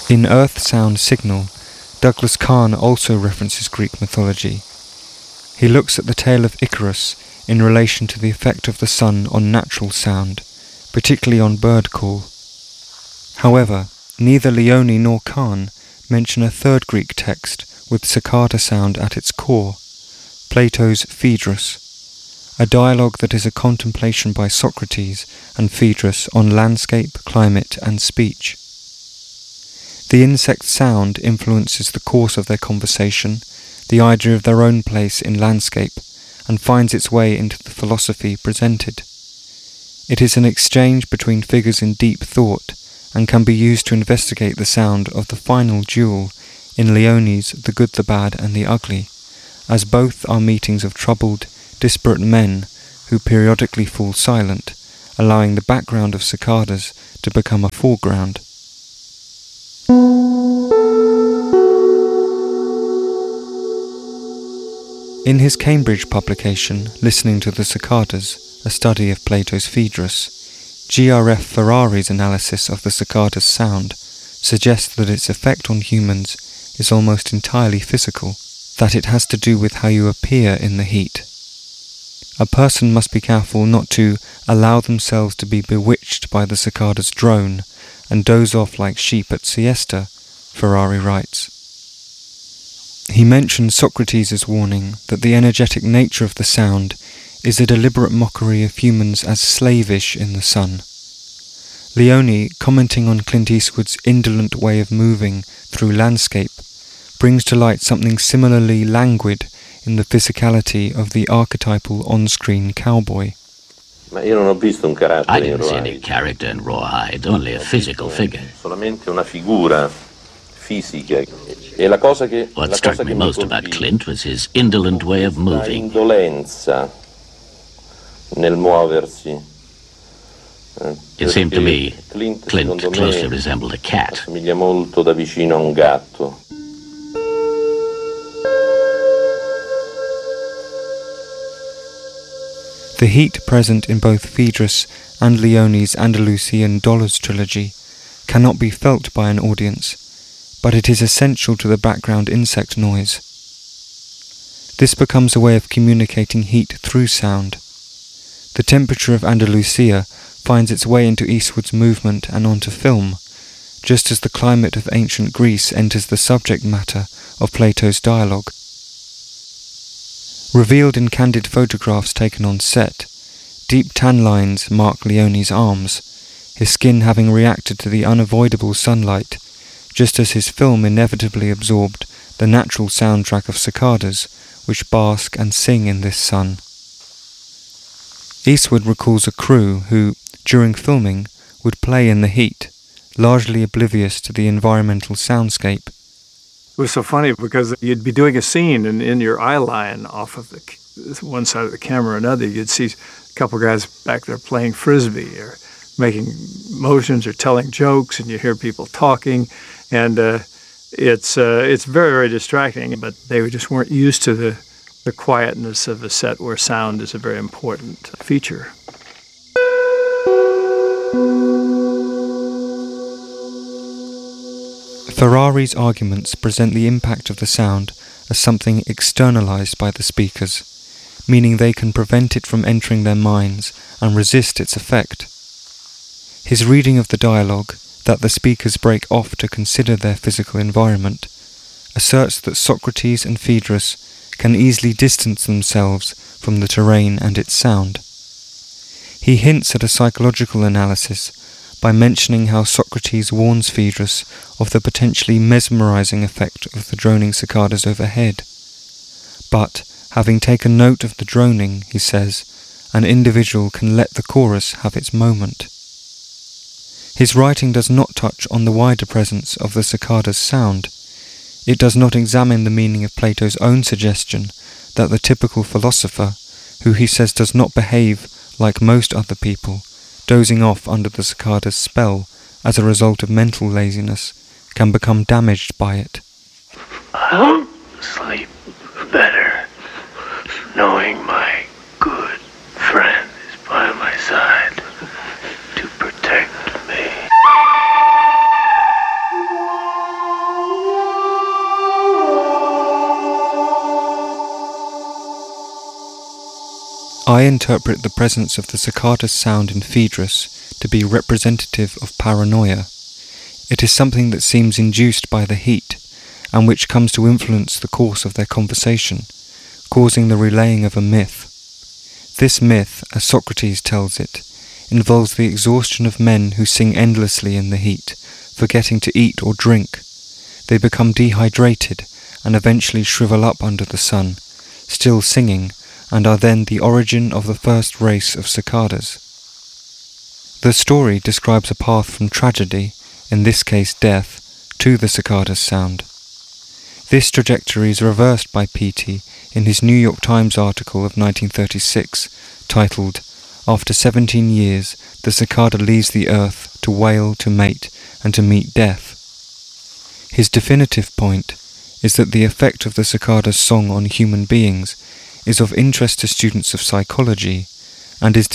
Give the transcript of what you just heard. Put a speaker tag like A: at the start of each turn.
A: In Earth Sound Signal, Douglas Kahn also references Greek mythology. He looks at the tale of Icarus in relation to the effect of the sun on natural sound, particularly on bird call. However, neither Leone nor Kahn mention a third Greek text with cicada sound at its core, Plato's Phaedrus, a dialogue that is a contemplation by Socrates and Phaedrus on landscape, climate, and speech. The insect's sound influences the course of their conversation, the idea of their own place in landscape, and finds its way into the philosophy presented. It is an exchange between figures in deep thought, and can be used to investigate the sound of the final duel in Leone's The Good, the Bad, and the Ugly, as both are meetings of troubled, disparate men who periodically fall silent, allowing the background of cicadas to become a foreground. In his Cambridge publication, Listening to the Cicadas, a study of Plato's Phaedrus, G.R.F. Ferrari's analysis of the cicada's sound suggests that its effect on humans is almost entirely physical, that it has to do with how you appear in the heat. A person must be careful not to allow themselves to be bewitched by the cicada's drone and doze off like sheep at siesta, Ferrari writes. He mentions Socrates' warning that the energetic nature of the sound is a deliberate mockery of humans as slavish in the sun. Leone, commenting on Clint Eastwood's indolent way of moving through landscape, brings to light something similarly languid in the physicality of the archetypal on-screen cowboy.
B: I didn't see any character in Rawhide, only a physical figure. What struck me most about Clint was his indolent way of moving. It seemed to me Clint closely resembled a cat.
A: The heat present in both Phaedrus and Leone's Andalusian Dollars trilogy cannot be felt by an audience, but it is essential to the background insect noise. This becomes a way of communicating heat through sound. The temperature of Andalusia finds its way into Eastwood's movement and onto film, just as the climate of ancient Greece enters the subject matter of Plato's dialogue. Revealed in candid photographs taken on set, deep tan lines mark Leone's arms, his skin having reacted to the unavoidable sunlight, just as his film inevitably absorbed the natural soundtrack of cicadas, which bask and sing in this sun. Eastwood recalls a crew who, during filming, would play in the heat, largely oblivious to the environmental soundscape.
C: It was so funny because you'd be doing a scene and in your eye line off of the one side of the camera or another, you'd see a couple guys back there playing Frisbee or making motions or telling jokes, and you hear people talking, and it's very, very distracting, but they just weren't used to the quietness of a set where sound is a very important feature.
A: Ferrari's arguments present the impact of the sound as something externalized by the speakers, meaning they can prevent it from entering their minds and resist its effect. His reading of the dialogue, that the speakers break off to consider their physical environment, asserts that Socrates and Phaedrus can easily distance themselves from the terrain and its sound. He hints at a psychological analysis by mentioning how Socrates warns Phaedrus of the potentially mesmerizing effect of the droning cicadas overhead. But, having taken note of the droning, he says, an individual can let the chorus have its moment. His writing does not touch on the wider presence of the cicada's sound. It does not examine the meaning of Plato's own suggestion that the typical philosopher, who he says does not behave like most other people, dozing off under the cicada's spell as a result of mental laziness, can become damaged by it.
D: I'll sleep better knowing my good friend is by my side to protect me.
A: I interpret the presence of the cicada's sound in Phaedrus to be representative of paranoia. It is something that seems induced by the heat, and which comes to influence the course of their conversation, causing the relaying of a myth. This myth, as Socrates tells it, involves the exhaustion of men who sing endlessly in the heat, forgetting to eat or drink. They become dehydrated and eventually shrivel up under the sun, still singing, and are then the origin of the first race of cicadas. The story describes a path from tragedy, in this case death, to the cicada's sound. This trajectory is reversed by Petey in his New York Times article of 1936, titled, "After 17 years, the cicada leaves the earth to wail, to mate, and to meet death." His definitive point is that the effect of the cicada's song on human beings is of interest to students of psychology and is